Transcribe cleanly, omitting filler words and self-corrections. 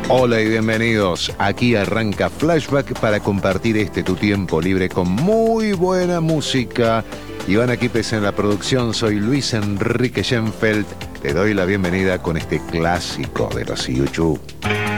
Hola y bienvenidos. Aquí arranca Flashback para compartir tu tiempo libre con muy buena música. Iván Aquipes en la producción, soy Luis Enrique Schenfeld. Te doy la bienvenida con este clásico de los YouTube.